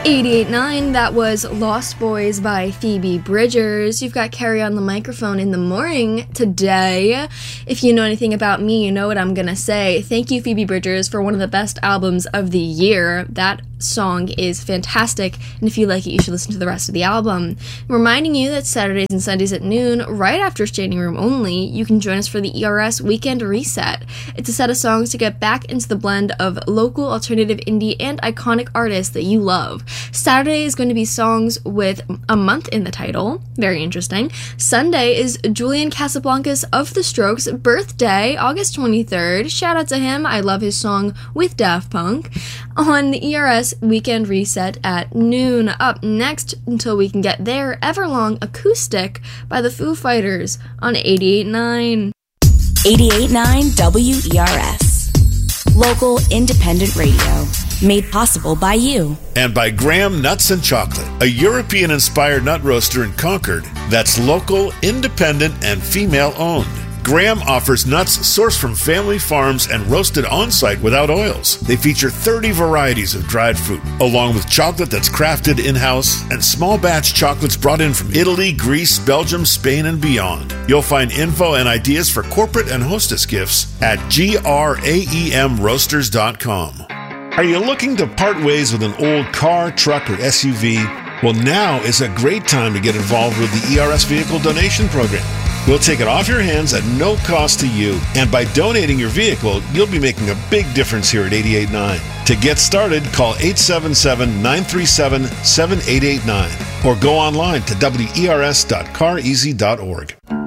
88.9, that was Lost Boys by Phoebe Bridgers. You've got Carrie on the microphone in the morning today. If you know anything about me, you know what I'm gonna say. Thank you, Phoebe Bridgers, for one of the best albums of the year. That song is fantastic, and if you like it, you should listen to the rest of the album. Reminding you that Saturdays and Sundays at noon, right after Standing Room Only, you can join us for the ERS Weekend Reset. It's a set of songs to get back into the blend of local, alternative, indie, and iconic artists that you love. Saturday is going to be songs with a month in the title. Very interesting. Sunday is Julian Casablancas of The Strokes' birthday, August 23rd. Shout out to him. I love his song with Daft Punk. On the ERS Weekend Reset at noon. Up next, until we can get there, Everlong Acoustic by the Foo Fighters on 88.9. 88.9 WERS. Local independent radio. Made possible by you. And by Graham Nuts and Chocolate, a European-inspired nut roaster in Concord that's local, independent, and female-owned. Graham offers nuts sourced from family farms and roasted on-site without oils. They feature 30 varieties of dried fruit, along with chocolate that's crafted in-house and small batch chocolates brought in from Italy, Greece, Belgium, Spain, and beyond. You'll find info and ideas for corporate and hostess gifts at graemroasters.com. Are you looking to part ways with an old car, truck, or SUV? Well, now is a great time to get involved with the ERS Vehicle Donation Program. We'll take it off your hands at no cost to you, and by donating your vehicle, you'll be making a big difference here at 88.9. To get started, call 877-937-7889 or go online to wers.careasy.org.